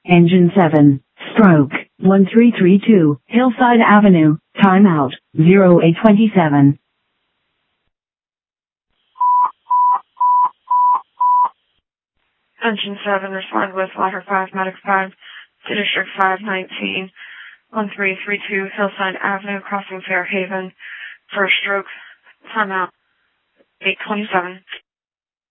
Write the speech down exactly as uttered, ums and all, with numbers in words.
Engine seven, stroke, one three three two, Hillside Avenue, timeout, zero eight twenty-seven. Engine seven, respond with Ladder five, Medic five, to District five nineteen, one three three two, Hillside Avenue, crossing Fairhaven, for a stroke, timeout, eight twenty-seven.